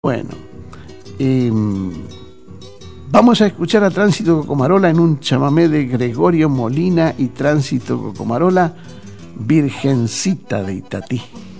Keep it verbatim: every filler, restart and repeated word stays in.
Bueno, eh, vamos a escuchar a Tránsito Cocomarola en un chamamé de Gregorio Molina y Tránsito Cocomarola, Virgencita de Itatí.